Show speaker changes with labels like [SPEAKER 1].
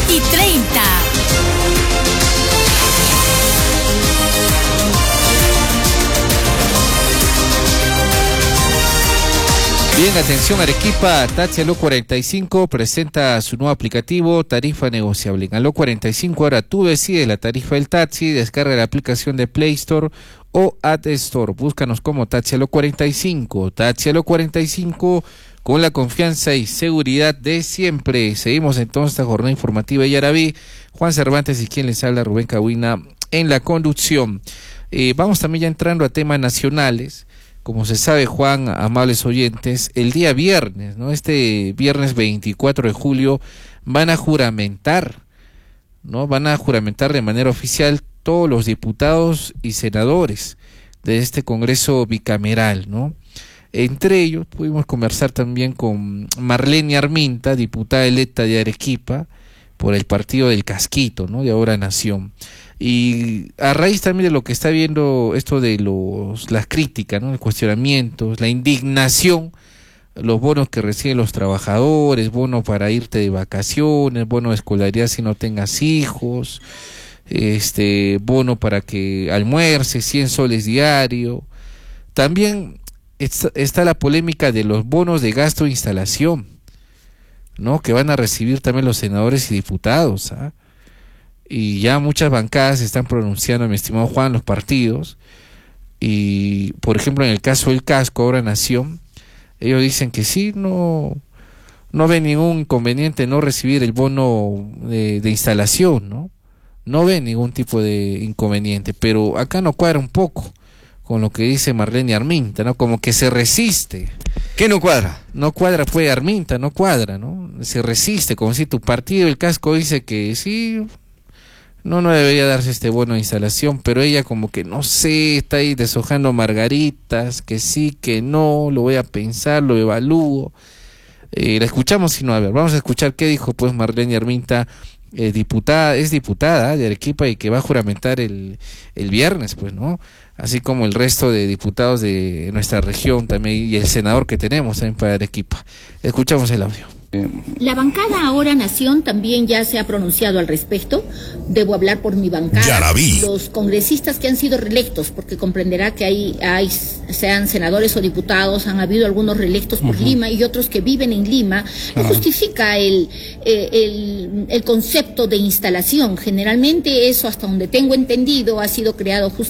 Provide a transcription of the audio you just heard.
[SPEAKER 1] 6:30.
[SPEAKER 2] Bien, atención Arequipa, Taxi Aló 45 presenta su nuevo aplicativo, tarifa negociable. En Aló 45 ahora tú decides la tarifa del taxi, descarga la aplicación de Play Store o App Store. Búscanos como Taxi Aló 45, Taxi Aló 45 con la confianza y seguridad de siempre. Seguimos entonces esta jornada informativa de Yaraví. Juan Cervantes y quien les habla, Rubén Cahuina, en la conducción. Vamos también ya entrando a temas nacionales. Como se sabe, Juan, amables oyentes, el día viernes, ¿no? Este viernes 24 de julio van a juramentar, ¿no? Van a juramentar de manera oficial todos los diputados y senadores de este Congreso bicameral, ¿no? Entre ellos pudimos conversar también con Marlene Arminta, diputada electa de Arequipa por el partido del Casquito, ¿no? De Ahora Nación. Y a raíz también de lo que está viendo esto de las críticas, ¿no? Los cuestionamientos, la indignación, los bonos que reciben los trabajadores, bono para irte de vacaciones, bono de escolaridad si no tengas hijos, bono para que almuerces, 100 soles diario. También está la polémica de los bonos de gasto de instalación, ¿no? Que van a recibir también los senadores y diputados, ¿ah? Y ya muchas bancadas se están pronunciando, mi estimado Juan, los partidos, y por ejemplo en el caso del Casco, Ahora Nación, ellos dicen que sí, no ven ningún inconveniente no recibir el bono de instalación, no ven ningún tipo de inconveniente, pero acá no cuadra un poco con lo que dice Marlene Arminta, ¿no? Como que se resiste.
[SPEAKER 3] ¿Qué no cuadra?
[SPEAKER 2] No cuadra, pues Arminta, no cuadra, ¿no? Se resiste, como si tu partido, el Casco, dice que sí, no debería darse este bono de instalación, pero ella como que no sé, está ahí deshojando margaritas, que sí, que no, lo voy a pensar, lo evalúo. La escuchamos, si no, a ver, vamos a escuchar qué dijo pues Marlene Arminta, es diputada de Arequipa y que va a juramentar el viernes, pues, ¿no? Así como el resto de diputados de nuestra región también y el senador que tenemos también para Arequipa. Escuchamos el audio.
[SPEAKER 4] La bancada Ahora Nación también ya se ha pronunciado al respecto. Debo hablar por mi bancada.
[SPEAKER 5] Yaraví.
[SPEAKER 4] Los congresistas que han sido reelectos, porque comprenderá que hay sean senadores o diputados, han habido algunos reelectos por Lima y otros que viven en Lima, y justifica el concepto de instalación. Generalmente eso, hasta donde tengo entendido, ha sido creado justamente